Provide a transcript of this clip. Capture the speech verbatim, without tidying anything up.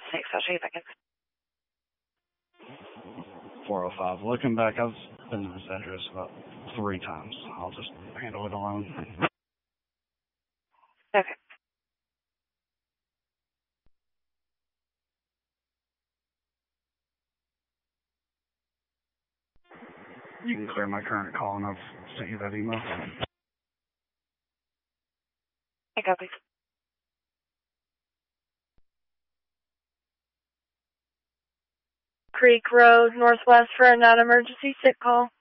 Thanks, I'll show you back in. four oh five. Looking back, I've been to this address about three times. I'll just handle it alone. Okay. You can clear my current call, and I've sent you that email. I copy. Creek Road, Northwest for a non-emergency sick call.